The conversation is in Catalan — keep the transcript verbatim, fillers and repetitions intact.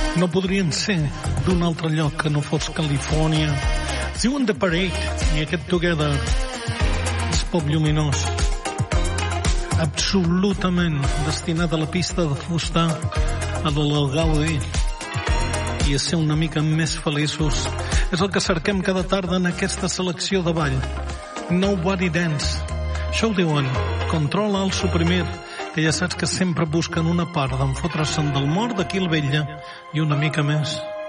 no podrien ser d'un altre lloc que no fos Califòrnia. Es diuen The Parade i aquest Together és pop lluminós, absolutament destinat a la pista de fusta, a la Gaudi i a ser una mica més feliços. És el que cerquem cada tarda en aquesta selecció de ball. Nobody Dance. Això ho diuen Control Alt Suprimir, que ja saps que sempre busquen una part d'enfotre-se'n del mort, d'aquí el vetlla i una mica més.